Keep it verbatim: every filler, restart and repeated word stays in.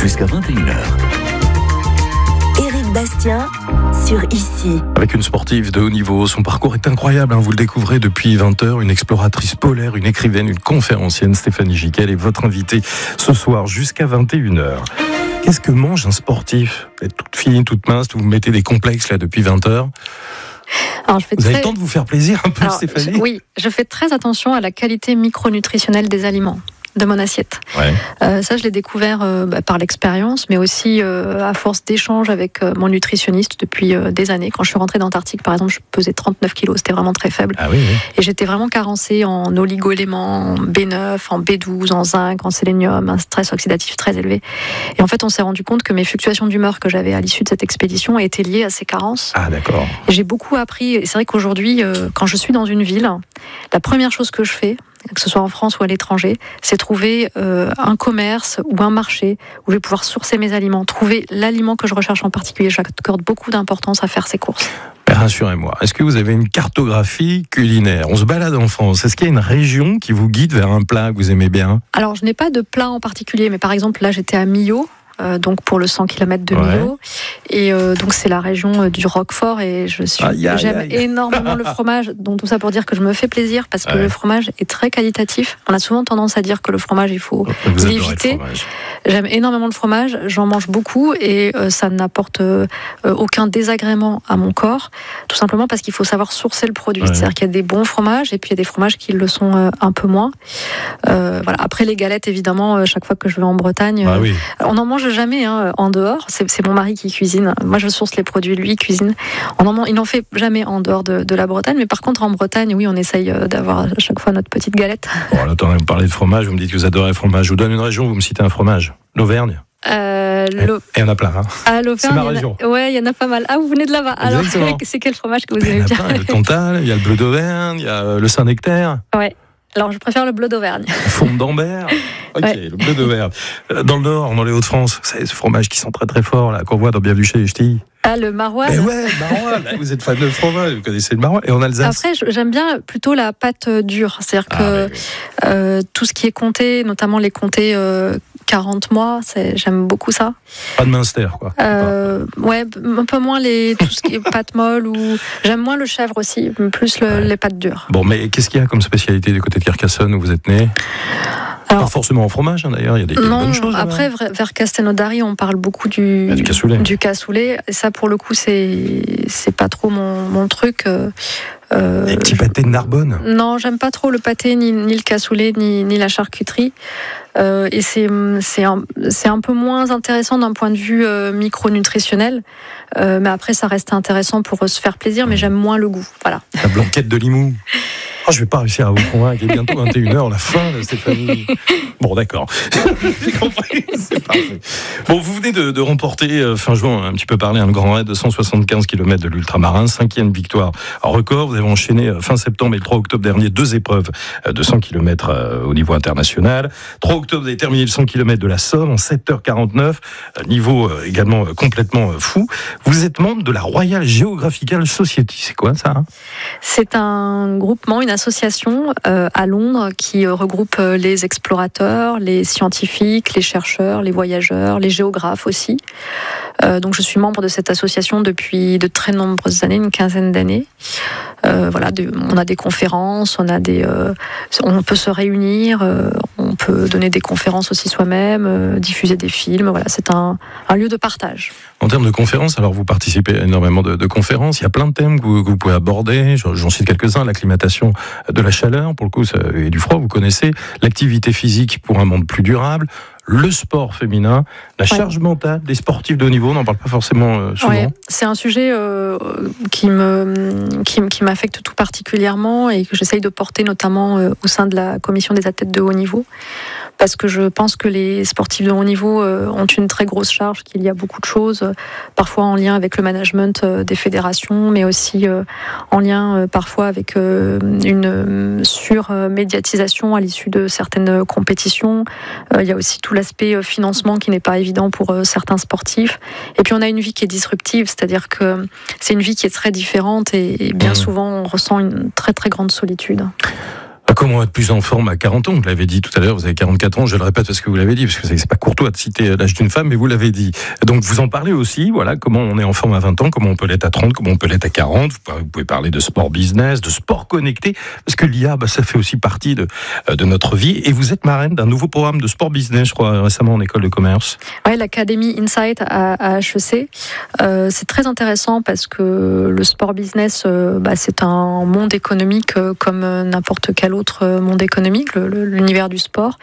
jusqu'à vingt et une heures. Éric Bastien sur Ici. Avec une sportive de haut niveau, son parcours est incroyable, hein, vous le découvrez depuis vingt heures, une exploratrice polaire, une écrivaine, une conférencienne, Stéphanie Giquel est votre invitée ce soir jusqu'à vingt et une heures. Qu'est-ce que mange un sportif ? Vous êtes toute fine, toute mince, vous mettez des complexes là depuis vingt heures. Alors, je fais vous très... avez le temps de vous faire plaisir un peu, Alors, Stéphanie ? je, Oui, je fais très attention à la qualité micronutritionnelle des aliments, de mon assiette. Ouais. Euh, ça, je l'ai découvert euh, bah, par l'expérience, mais aussi euh, à force d'échanges avec euh, mon nutritionniste depuis euh, des années. Quand je suis rentrée d'Antarctique, par exemple, je pesais trente-neuf kilos, c'était vraiment très faible. Ah oui, oui. Et j'étais vraiment carencée en oligo-éléments, en B neuf, en B douze, en zinc, en sélénium, un stress oxydatif très élevé. Et en fait, on s'est rendu compte que mes fluctuations d'humeur que j'avais à l'issue de cette expédition étaient liées à ces carences. Ah d'accord. Et j'ai beaucoup appris, et c'est vrai qu'aujourd'hui, euh, quand je suis dans une ville, la première chose que je fais, que ce soit en France ou à l'étranger, c'est trouver euh, un commerce ou un marché où je vais pouvoir sourcer mes aliments, trouver l'aliment que je recherche en particulier. J'accorde beaucoup d'importance à faire ces courses. Mais rassurez-moi, est-ce que vous avez une cartographie culinaire ? On se balade en France, est-ce qu'il y a une région qui vous guide vers un plat que vous aimez bien ? Alors, je n'ai pas de plat en particulier, mais par exemple, là, j'étais à Millau, euh, donc pour le cent kilomètres de Millau. Ouais. Et euh, donc, c'est la région euh, du Roquefort. Et je suis, aïe, aïe, j'aime aïe. énormément le fromage. Donc, tout ça pour dire que je me fais plaisir parce que ouais. le fromage est très qualitatif. On a souvent tendance à dire que le fromage, il faut vous l'éviter. J'aime énormément le fromage. J'en mange beaucoup et euh, ça n'apporte euh, aucun désagrément à mon corps. Tout simplement parce qu'il faut savoir sourcer le produit. Ouais. C'est-à-dire qu'il y a des bons fromages et puis il y a des fromages qui le sont euh, un peu moins. Euh, voilà. Après, les galettes, évidemment, euh, chaque fois que je vais en Bretagne, ah, oui. euh, on n'en mange jamais hein, en dehors. C'est, c'est mon mari qui cuisine. Moi, je source les produits, lui, il cuisine. On en, il n'en fait jamais en dehors de, de la Bretagne. Mais par contre, en Bretagne, oui, on essaye d'avoir à chaque fois notre petite galette. Bon, là, vous parlez de fromage, vous me dites que vous adorez le fromage. Je vous donne une région, vous me citez un fromage. L'Auvergne. Euh, et il y en a plein. Hein. À l'Auvergne, c'est ma région. A... Ouais, il y en a pas mal. Ah, vous venez de là-bas. Alors, c'est quel fromage que vous aimez bien ? Il y a le Cantal, il y a le bleu d'Auvergne, il y a le Saint-Nectaire. Ouais. Alors, je préfère le bleu d'Auvergne. Fond d'Ambert. Ok, ouais. Le bleu d'Auvergne. Dans le Nord, dans les Hauts-de-France, c'est ce fromage qui sent très très fort, là, qu'on voit dans Bienvenue chez les Ch'tis. Ah, le maroilles. Mais ouais, le maroilles. Vous êtes fan de fromage, vous connaissez le maroilles. Et en Alsace. Après, j'aime bien plutôt la pâte dure. C'est-à-dire ah, que oui, oui. Euh, tout ce qui est comté, notamment les comtés euh, quarante mois, c'est, j'aime beaucoup ça. Pas de Münster, quoi. Euh, ouais, un peu moins les, tout ce qui est pâte molle ou. J'aime moins le chèvre aussi, plus le, ouais. les pâtes dures. Bon, mais qu'est-ce qu'il y a comme spécialité du côté de Carcassonne où vous êtes né ? Alors, pas forcément en fromage, hein, d'ailleurs, il y a des, non, des bonnes choses. Après, là. vers Castelnaudary, on parle beaucoup du, ah, du cassoulet. Du cassoulet. Et ça, pour le coup, c'est, c'est pas trop mon, mon truc. Euh, des petits pâtés de Narbonne. Non, j'aime pas trop le pâté, ni, ni le cassoulet, ni, ni la charcuterie. Euh, et c'est, c'est, un, c'est un peu moins intéressant d'un point de vue euh, micronutritionnel. Euh, mais après, ça reste intéressant pour se faire plaisir, mais j'aime moins le goût. Voilà. La blanquette de Limoux. Oh, je ne vais pas réussir à vous convaincre. Il est bientôt vingt et une heures, la fin de Stéphanie. Bon, d'accord. J'ai compris. C'est parfait. Bon, vous venez de, de remporter, euh, fin juin, un petit peu parlé, un grand raid de cent soixante-quinze kilomètres de l'ultramarin, cinquième victoire en record. Vous avez enchaîné euh, fin septembre et le trois octobre dernier deux épreuves euh, de cent kilomètres euh, au niveau international. trois octobre, vous avez terminé le cent kilomètres de la Somme en sept heures quarante-neuf, euh, niveau euh, également euh, complètement euh, fou. Vous êtes membre de la Royal Geographical Society. C'est quoi ça hein C'est un groupement, une association euh, à Londres qui euh, regroupe euh, les explorateurs, les scientifiques, les chercheurs, les voyageurs, les géographes aussi. Euh, donc je suis membre de cette association depuis de très nombreuses années, une quinzaine d'années. Euh, voilà, de, on a des conférences, on a des, euh, on peut se réunir, euh, on peut donner des conférences aussi soi-même, euh, diffuser des films. Voilà, c'est un, un lieu de partage. En termes de conférences, alors vous participez à énormément de, de conférences. Il y a plein de thèmes que vous, que vous pouvez aborder. J'en cite quelques-uns. L'acclimatation de la chaleur, pour le coup, ça, et du froid, vous connaissez. L'activité physique pour un monde plus durable. Le sport féminin, la charge ouais. mentale des sportifs de haut niveau, on n'en parle pas forcément euh, souvent. Ouais, c'est un sujet euh, qui, me, qui, qui m'affecte tout particulièrement et que j'essaye de porter notamment euh, au sein de la commission des athlètes de haut niveau. Parce que je pense que les sportifs de haut niveau euh, ont une très grosse charge, qu'il y a beaucoup de choses, euh, parfois en lien avec le management euh, des fédérations, mais aussi euh, en lien euh, parfois avec euh, une euh, surmédiatisation à l'issue de certaines compétitions. Euh, il y a aussi tout l'aspect euh, financement qui n'est pas évident pour euh, certains sportifs. Et puis on a une vie qui est disruptive, c'est-à-dire que c'est une vie qui est très différente et, et bien mmh. souvent on ressent une très très grande solitude. Comment être plus en forme à quarante ans? Vous l'avez dit tout à l'heure, vous avez quarante-quatre ans, je le répète parce que vous l'avez dit, parce que c'est pas courtois de citer l'âge d'une femme, mais vous l'avez dit. Donc vous en parlez aussi, voilà, comment on est en forme à vingt ans, comment on peut l'être à trente, comment on peut l'être à quarante. Vous pouvez parler de sport business, de sport connecté, parce que l'I A, bah, ça fait aussi partie de, de notre vie. Et vous êtes marraine d'un nouveau programme de sport business, je crois, récemment en école de commerce. Oui, l'Académie Insight à, à H E C. Euh, c'est très intéressant parce que le sport business, euh, bah, c'est un monde économique euh, comme n'importe quel autre monde économique, le, le, l'univers du sport.